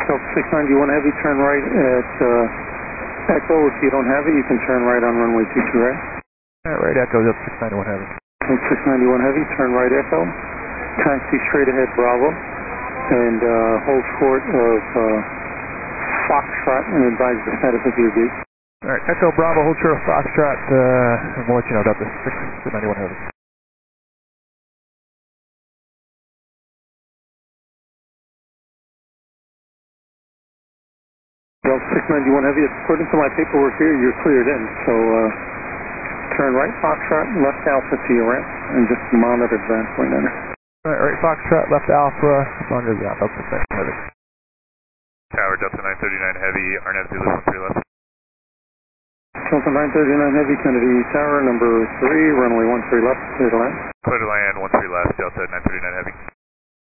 Delta 691 Heavy, turn right at Echo. If you don't have it, you can turn right on runway 22, right? Right Echo, Delta 691 Heavy. Delta 691 Heavy, turn right Echo. Taxi straight ahead Bravo. And hold short of Foxtrot and advise the status of your gate. Alright, Echo Bravo, hold short of Foxtrot, and we'll let you know, Delta 691 Heavy. Delta 691 Heavy, according to my paperwork here, you're cleared in, so turn right Foxtrot, left Alpha to your ramp, and just monitor Van Point Enter. Alright, right Foxtrot, left Alpha, monitor the Delta 691 Heavy. Tower, Delta 939 Heavy, RNAV Zulu 13 left. Delta 939 Heavy, Kennedy Tower, number 3, runway 13 left, clear to land. Clear to land, 13 left, Delta 939 Heavy.